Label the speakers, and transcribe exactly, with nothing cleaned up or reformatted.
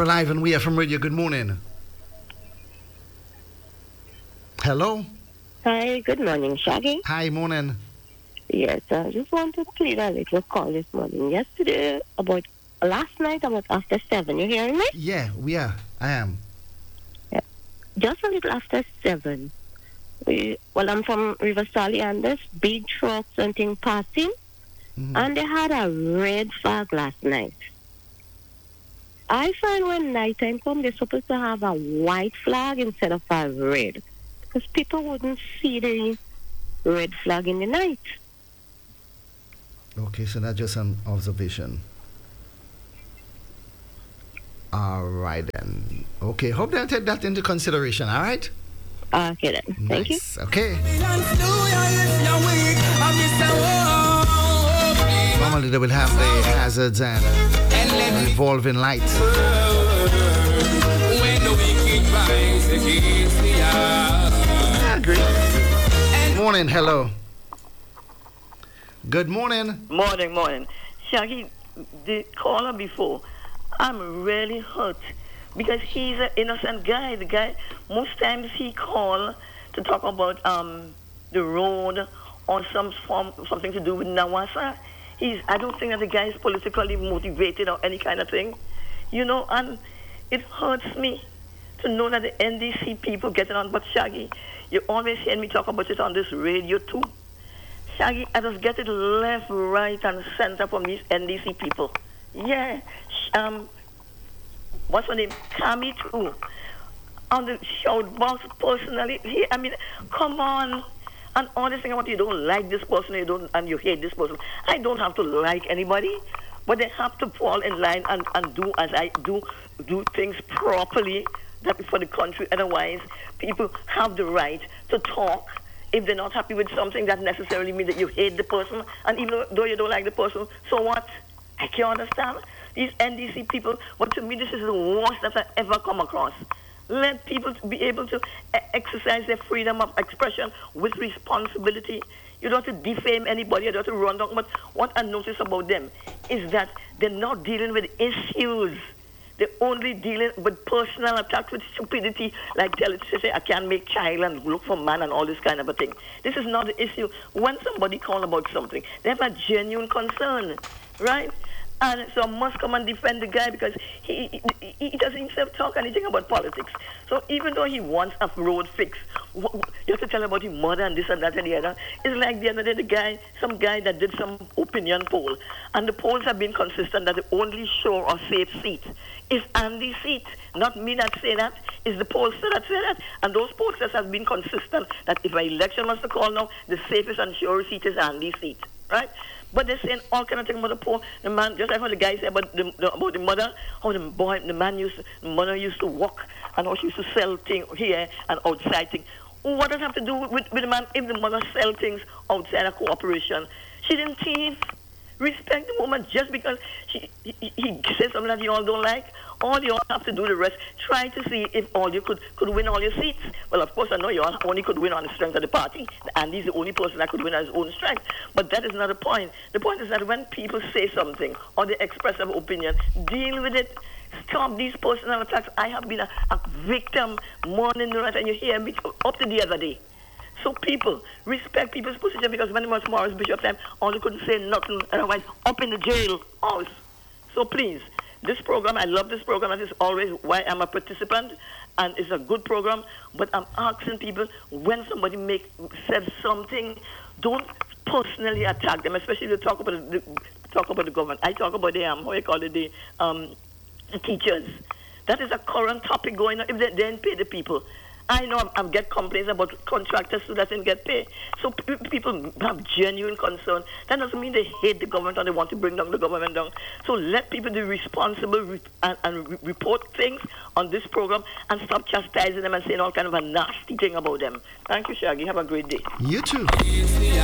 Speaker 1: live and we are from radio. Good morning. Hello.
Speaker 2: Hi, good morning, Shaggy.
Speaker 1: Hi, morning.
Speaker 2: Yes, I just want to plead a little call this morning. Yesterday, about last night, about after seven. You hearing me?
Speaker 1: Yeah, we are. I am.
Speaker 2: Yeah. Just a little after seven. We, well, I'm from River Sally and there's big trucks and things passing. Mm-hmm. And they had a red flag last night. I find when nighttime comes, they're supposed to have a white flag instead of a red. Because people wouldn't see the red flag in the night.
Speaker 1: Okay, so that's just an observation. All right, then. Okay, hope they'll take that into consideration, all right?
Speaker 2: Okay, then. Thank
Speaker 1: nice.
Speaker 2: you.
Speaker 1: Okay. Normally, they will have the hazards and revolving lights. I agree. Morning, hello. Good morning.
Speaker 3: Morning, morning. Shaggy, the caller before, I'm really hurt because he's an innocent guy. The guy, most times he call to talk about um the road or some form, something to do with Nawasa. He's, I don't think that the guy is politically motivated or any kind of thing, you know, and it hurts me to know that the N D C people getting on. But Shaggy, you always hear me talk about it on this radio too. Shaggy, I just get it left, right, and center from these N D C people. Yeah, um, what's her name? Kami too. On the shout box personally, he, I mean, come on. And all this thing about you don't like this person, you don't, and you hate this person. I don't have to like anybody, but they have to fall in line and, and do as I do, do things properly that for the country. Otherwise, people have the right to talk. If they're not happy with something, that necessarily means that you hate the person. And even though you don't like the person, so what? I can't understand. These N D C people, but to me, this is the worst that I've ever come across. Let people be able to exercise their freedom of expression with responsibility. You don't have to defame anybody, you don't have to run down. But what I notice about them is that they're not dealing with issues. They're only dealing with personal attacks, with stupidity, like tell it to say, I can't make child and look for man and all this kind of a thing. This is not the issue. When somebody calls about something, they have a genuine concern, right? And so I must come and defend the guy because he, he he doesn't himself talk anything about politics. So even though he wants a road fix, you have to tell about his mother and this and that and the other. It's like the other day, the guy, some guy that did some opinion poll, and the polls have been consistent that the only sure or safe seat is Andy's seat. Not me that say that, it's the pollster that say that. And those pollsters have been consistent that if an election was to call now, the safest and surest seat is Andy's seat, right? But they're saying all kind of things about the poor, the man, just like how the guy said about the, the about the mother, how the boy, the man used, to, the mother used to walk, and how she used to sell things here and outside things. What does it have to do with, with the man if the mother sell things outside a cooperation? She didn't thief. Respect the woman just because she he, he says something that you all don't like. All you all have to do the rest. Try to see if all you could could win all your seats. Well, of course, I know you all only could win on the strength of the party, and he's the only person that could win on his own strength. But that is not the point. The point is that when people say something or they express an opinion, deal with it. Stop these personal attacks. I have been a, a victim morning, night, and you hear me up to the other day. So people, respect people's position because when it was Morris Bishop time, all you couldn't say nothing, otherwise up in the jail house. So please, this program, I love this program, that is always why I'm a participant, and it's a good program, but I'm asking people, when somebody make says something, don't personally attack them, especially to talk about the, talk about the government. I talk about the, um, how you call it, the, um, the teachers. That is a current topic going on if they didn't pay the people. I know I get complaints about contractors who doesn't get paid. So p- people have genuine concern. That doesn't mean they hate the government or they want to bring down the government down. So let people be responsible re- and, and re- report things on this program and stop chastising them and saying all kind of a nasty thing about them. Thank you, Shaggy. Have a great day.
Speaker 1: You too.